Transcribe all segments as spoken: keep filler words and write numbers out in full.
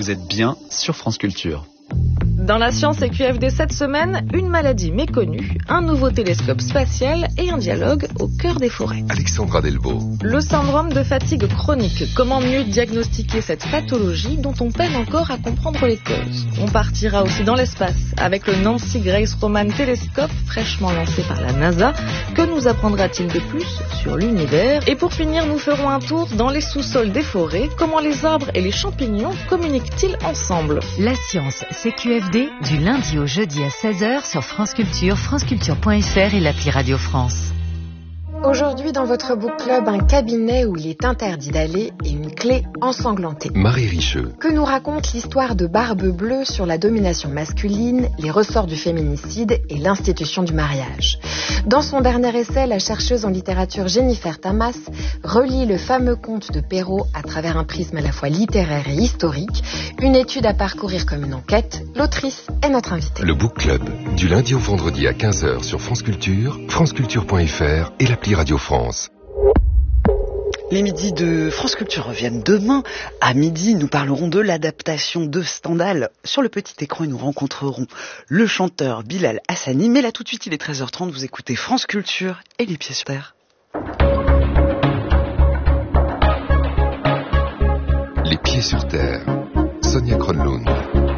vous êtes bien sur France Culture. Dans la science et Q F D cette semaine, une maladie méconnue, un nouveau télescope spatial et un dialogue au cœur des forêts. Alexandra Delvaux. Le syndrome de fatigue chronique. Comment mieux diagnostiquer cette pathologie dont on peine encore à comprendre les causes? On partira aussi dans l'espace avec le Nancy Grace Roman Telescope fraîchement lancé par la NASA. Que nous apprendra-t-il de plus sur l'univers? Et pour finir, nous ferons un tour dans les sous-sols des forêts. Comment les arbres et les champignons communiquent-ils ensemble? La science, c'est Q F D du lundi au jeudi à seize heures sur France Culture, franceculture point f r et l'appli Radio France. Aujourd'hui, dans votre book club, un cabinet où il est interdit d'aller et une clé ensanglantée. Marie Richeux. Que nous raconte l'histoire de Barbe Bleue sur la domination masculine, les ressorts du féminicide et l'institution du mariage. Dans son dernier essai, la chercheuse en littérature Jennifer Tamas relie le fameux conte de Perrault à travers un prisme à la fois littéraire et historique, une étude à parcourir comme une enquête. L'autrice est notre invitée. Le book club, du lundi au vendredi à quinze heures sur France Culture, franceculture point f r et l'appli Radio France. Les midis de France Culture reviennent demain. À midi, nous parlerons de l'adaptation de Stendhal sur le petit écran et nous rencontrerons le chanteur Bilal Hassani. Mais là, tout de suite, il est treize heures trente. Vous écoutez France Culture et les pieds sur terre. Les pieds sur terre. Sonia Kronlund.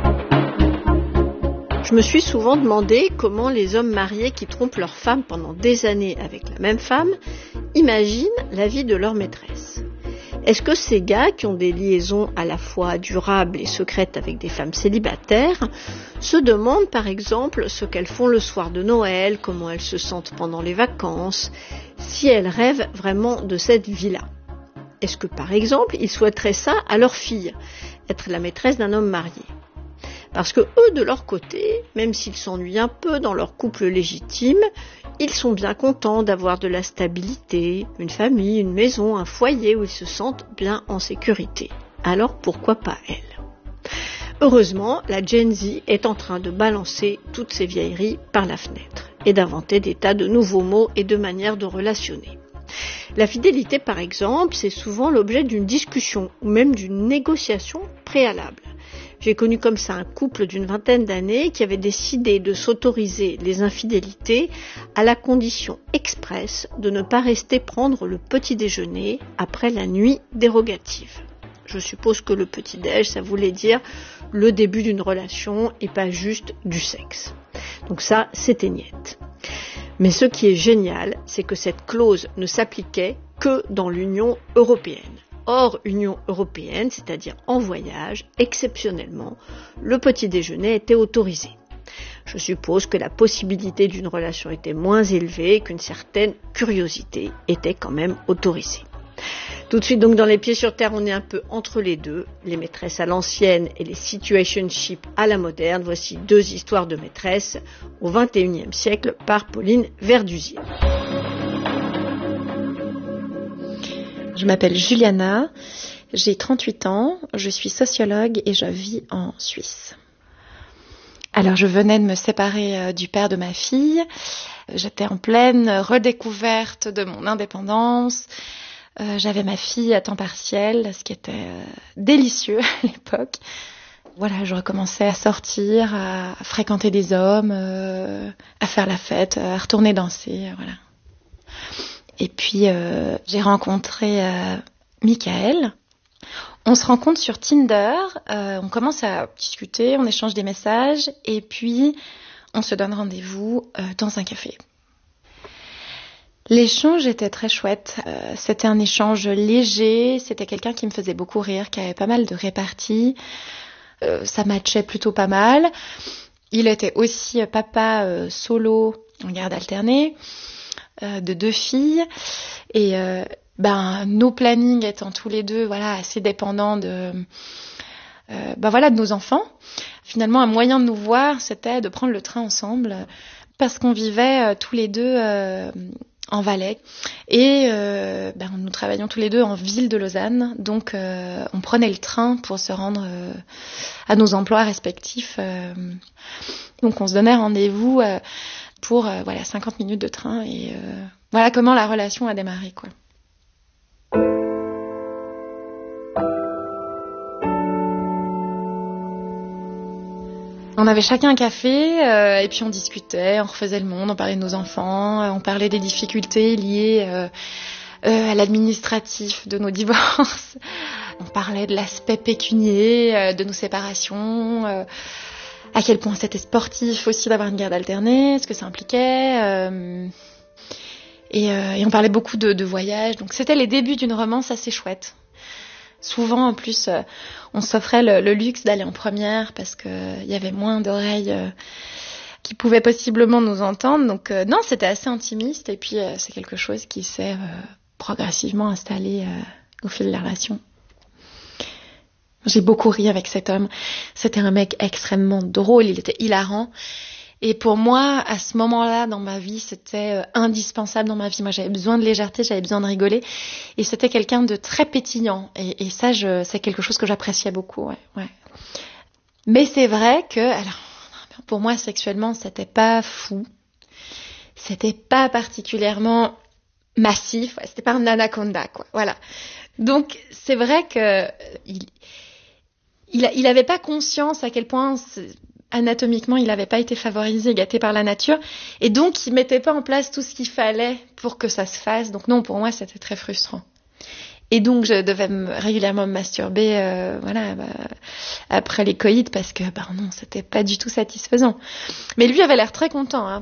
Je me suis souvent demandé comment les hommes mariés qui trompent leur femme pendant des années avec la même femme imaginent la vie de leur maîtresse. Est-ce que ces gars qui ont des liaisons à la fois durables et secrètes avec des femmes célibataires se demandent par exemple ce qu'elles font le soir de Noël, comment elles se sentent pendant les vacances, si elles rêvent vraiment de cette vie-là? Est-ce que par exemple ils souhaiteraient ça à leur fille, être la maîtresse d'un homme marié? Parce que eux, de leur côté, même s'ils s'ennuient un peu dans leur couple légitime, ils sont bien contents d'avoir de la stabilité, une famille, une maison, un foyer où ils se sentent bien en sécurité. Alors pourquoi pas elle? Heureusement, la Gen Z est en train de balancer toutes ces vieilleries par la fenêtre et d'inventer des tas de nouveaux mots et de manières de relationner. La fidélité, par exemple, c'est souvent l'objet d'une discussion ou même d'une négociation préalable. J'ai connu comme ça un couple d'une vingtaine d'années qui avait décidé de s'autoriser les infidélités à la condition expresse de ne pas rester prendre le petit déjeuner après la nuit dérogative. Je suppose que le petit-déj, ça voulait dire le début d'une relation et pas juste du sexe. Donc ça, c'était niette. Mais ce qui est génial, c'est que cette clause ne s'appliquait que dans l'Union européenne. Hors Union européenne, c'est-à-dire en voyage, exceptionnellement, le petit déjeuner était autorisé. Je suppose que la possibilité d'une relation était moins élevée et qu'une certaine curiosité était quand même autorisée. Tout de suite, donc, dans les pieds sur terre, on est un peu entre les deux, les maîtresses à l'ancienne et les situationships à la moderne. Voici deux histoires de maîtresses au vingt et unième siècle par Pauline Verdusier. Je m'appelle Juliana, j'ai trente-huit ans, je suis sociologue et je vis en Suisse. Alors je venais de me séparer du père de ma fille, j'étais en pleine redécouverte de mon indépendance, euh, j'avais ma fille à temps partiel, ce qui était euh, délicieux à l'époque. Voilà, je recommençais à sortir, à fréquenter des hommes, euh, à faire la fête, à retourner danser, voilà. Et puis, euh, j'ai rencontré euh, Michael. On se rencontre sur Tinder, euh, on commence à discuter, on échange des messages, et puis on se donne rendez-vous euh, dans un café. L'échange était très chouette. Euh, c'était un échange léger, c'était quelqu'un qui me faisait beaucoup rire, qui avait pas mal de réparties. Euh, ça matchait plutôt pas mal. Il était aussi papa euh, solo en garde alternée. De deux filles et euh, ben nos plannings étant tous les deux voilà assez dépendants de euh, ben voilà de nos enfants, finalement un moyen de nous voir c'était de prendre le train ensemble parce qu'on vivait euh, tous les deux euh, en Valais et euh, ben nous travaillions tous les deux en ville de Lausanne, donc euh, on prenait le train pour se rendre euh, à nos emplois respectifs, euh, donc on se donnait rendez-vous euh, pour euh, voilà cinquante minutes de train et euh, voilà comment la relation a démarré quoi. On avait chacun un café euh, et puis on discutait, on refaisait le monde, on parlait de nos enfants, euh, on parlait des difficultés liées euh, euh, à l'administratif de nos divorces. On parlait de l'aspect pécunier, euh, de nos séparations, euh, à quel point c'était sportif aussi d'avoir une garde alternée, ce que ça impliquait. Euh, et, euh, et on parlait beaucoup de, de voyages. Donc c'était les débuts d'une romance assez chouette. Souvent, en plus, euh, on s'offrait le, le luxe d'aller en première parce qu'il euh, y avait moins d'oreilles euh, qui pouvaient possiblement nous entendre. Donc euh, non, c'était assez intimiste. Et puis, euh, c'est quelque chose qui s'est euh, progressivement installé euh, au fil de la relation. J'ai beaucoup ri avec cet homme. C'était un mec extrêmement drôle, il était hilarant. Et pour moi, à ce moment-là, dans ma vie, c'était euh, indispensable dans ma vie. Moi, j'avais besoin de légèreté, j'avais besoin de rigoler. Et c'était quelqu'un de très pétillant. Et, et ça, je, c'est quelque chose que j'appréciais beaucoup. Ouais, ouais. Mais c'est vrai que, alors, pour moi, sexuellement, c'était pas fou. C'était pas particulièrement massif. Ouais, c'était pas un anaconda, quoi. Voilà. Donc, c'est vrai que il, il, il avait pas conscience à quel point anatomiquement, il n'avait pas été favorisé, gâté par la nature. Et donc, il mettait pas en place tout ce qu'il fallait pour que ça se fasse. Donc non, pour moi, c'était très frustrant. Et donc, je devais me, régulièrement me masturber euh, voilà, bah, après les coïts parce que, bah non, c'était pas du tout satisfaisant. Mais lui avait l'air très content. Hein.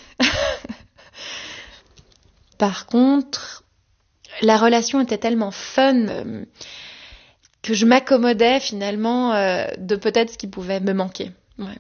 Par contre, la relation était tellement fun euh, que je m'accommodais finalement euh, de peut-être ce qui pouvait me manquer. Ouais.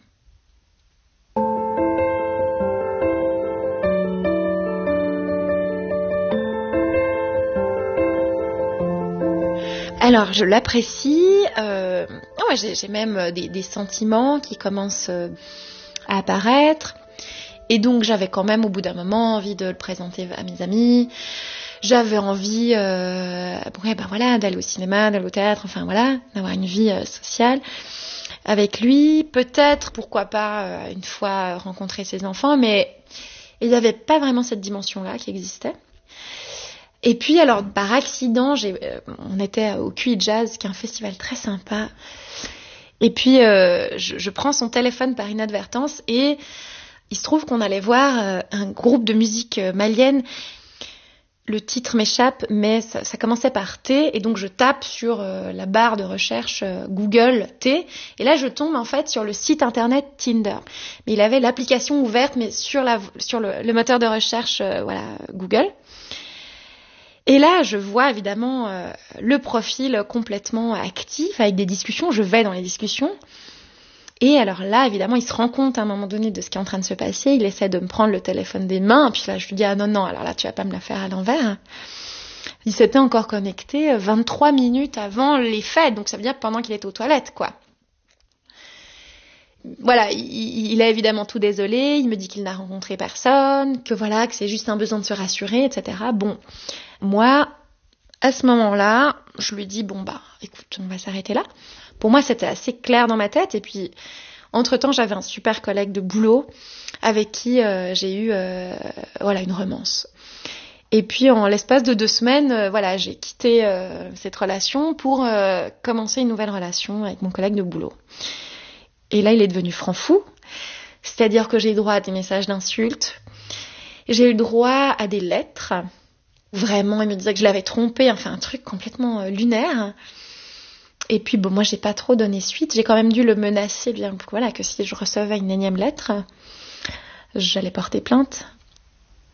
Alors, je l'apprécie. Euh, ouais, j'ai, j'ai même des, des sentiments qui commencent euh, à apparaître. Et donc, j'avais quand même, au bout d'un moment, envie de le présenter à mes amis. J'avais envie, euh, ouais, ben voilà, d'aller au cinéma, d'aller au théâtre, enfin voilà, d'avoir une vie euh, sociale avec lui. Peut-être, pourquoi pas, euh, une fois rencontrer ses enfants, mais il n'y avait pas vraiment cette dimension-là qui existait. Et puis, alors, par accident, j'ai, euh, on était au Q I Jazz, qui est un festival très sympa. Et puis, euh, je, je prends son téléphone par inadvertance et il se trouve qu'on allait voir euh, un groupe de musique euh, malienne. Le titre m'échappe, mais ça, ça commençait par T, et donc je tape sur euh, la barre de recherche euh, Google T, et là je tombe en fait sur le site internet Tinder. Mais il avait l'application ouverte, mais sur, la, sur le, le moteur de recherche euh, voilà, Google. Et là, je vois évidemment euh, le profil complètement actif, avec des discussions, je vais dans les discussions. Et alors là, évidemment, il se rend compte à un moment donné de ce qui est en train de se passer. Il essaie de me prendre le téléphone des mains. Puis là, je lui dis, ah non, non, alors là, tu vas pas me la faire à l'envers. Il s'était encore connecté vingt-trois minutes avant les faits. Donc ça veut dire pendant qu'il était aux toilettes, quoi. Voilà, il, il est évidemment tout désolé. Il me dit qu'il n'a rencontré personne, que voilà, que c'est juste un besoin de se rassurer, et cetera. Bon, moi, à ce moment-là, je lui dis, bon, bah, écoute, on va s'arrêter là. Pour moi, c'était assez clair dans ma tête. Et puis, entre-temps, j'avais un super collègue de boulot avec qui euh, j'ai eu euh, voilà, une romance. Et puis, en l'espace de deux semaines, euh, voilà, j'ai quitté euh, cette relation pour euh, commencer une nouvelle relation avec mon collègue de boulot. Et là, il est devenu franc-fou. C'est-à-dire que j'ai eu droit à des messages d'insultes. J'ai eu droit à des lettres. Vraiment, il me disait que je l'avais trompé. Enfin, un truc complètement euh, lunaire. Et puis, bon, moi, j'ai pas trop donné suite. J'ai quand même dû le menacer, bien, voilà, que si je recevais une énième lettre, j'allais porter plainte.